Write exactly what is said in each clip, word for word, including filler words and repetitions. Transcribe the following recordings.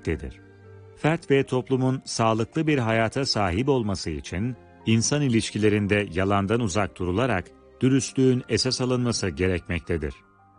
gerekmektedir. Fert ve toplumun sağlıklı bir hayata sahip olması için insan ilişkilerinde yalandan uzak durularak dürüstlüğün esas alınması gerekmektedir.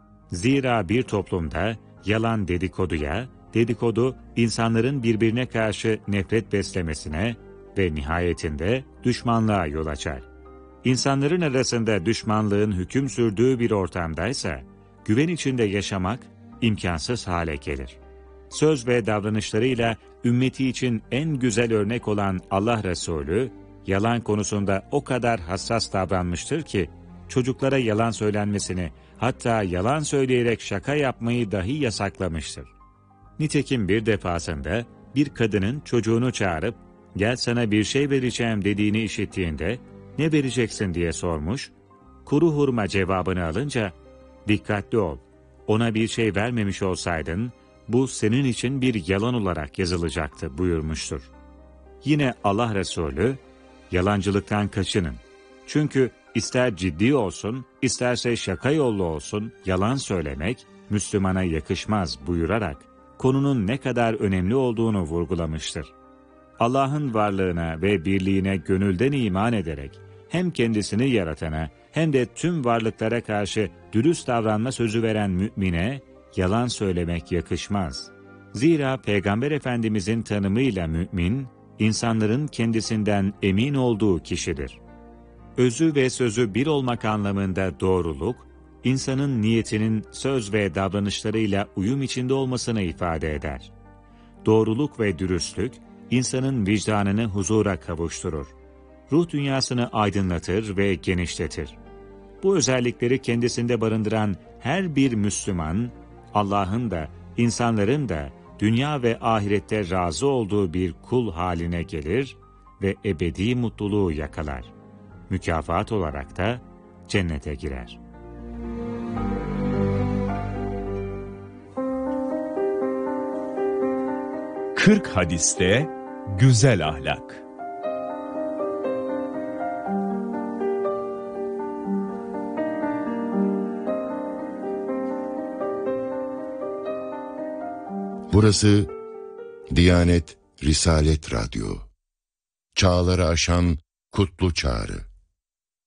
Zira bir toplumda yalan dedikoduya, dedikodu insanların birbirine karşı nefret beslemesine ve nihayetinde düşmanlığa yol açar. İnsanların arasında düşmanlığın hüküm sürdüğü bir ortamdaysa, güven içinde yaşamak imkansız hale gelir. Söz ve davranışlarıyla ümmeti için en güzel örnek olan Allah Resulü, yalan konusunda o kadar hassas davranmıştır ki, çocuklara yalan söylenmesini, hatta yalan söyleyerek şaka yapmayı dahi yasaklamıştır. Nitekim bir defasında bir kadının çocuğunu çağırıp, gel sana bir şey vereceğim dediğini işittiğinde, ne vereceksin diye sormuş, kuru hurma cevabını alınca, dikkatli ol, ona bir şey vermemiş olsaydın, bu senin için bir yalan olarak yazılacaktı buyurmuştur. Yine Allah Resulü, yalancılıktan kaçının. Çünkü ister ciddi olsun, isterse şaka yollu olsun, yalan söylemek, Müslümana yakışmaz buyurarak, konunun ne kadar önemli olduğunu vurgulamıştır. Allah'ın varlığına ve birliğine gönülden iman ederek, hem kendisini yaratana hem de tüm varlıklara karşı dürüst davranma sözü veren mümine, yalan söylemek yakışmaz. Zira Peygamber Efendimizin tanımıyla mümin, insanların kendisinden emin olduğu kişidir. Özü ve sözü bir olmak anlamında doğruluk, insanın niyetinin söz ve davranışlarıyla uyum içinde olmasını ifade eder. Doğruluk ve dürüstlük, insanın vicdanını huzura kavuşturur. Ruh dünyasını aydınlatır ve genişletir. Bu özellikleri kendisinde barındıran her bir Müslüman, Allah'ın da, insanların da dünya ve ahirette razı olduğu bir kul haline gelir ve ebedi mutluluğu yakalar. Mükafat olarak da cennete girer. kırk hadiste güzel ahlak. Burası Diyanet Risalet Radyo. Çağları aşan kutlu çağrı.